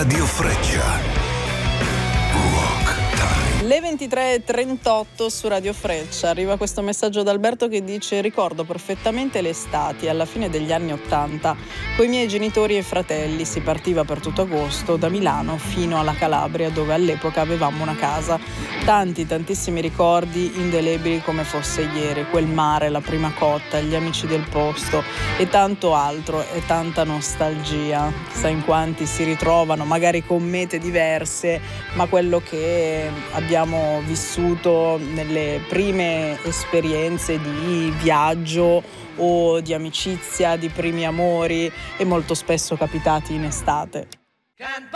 Radio Freccia. Rock Time. Le 23:38 su Radio Freccia. Arriva questo messaggio da Alberto che dice: ricordo perfettamente le estati alla fine degli anni '80. Coi miei genitori e fratelli si partiva per tutto agosto da Milano fino alla Calabria, dove all'epoca avevamo una casa. Tantissimi ricordi indelebili come fosse ieri, quel mare, la prima cotta, gli amici del posto e tanto altro, e tanta nostalgia. Chissà in quanti si ritrovano, magari con mete diverse, ma quello che abbiamo vissuto nelle prime esperienze di viaggio o di amicizia, di primi amori, e molto spesso capitati in estate.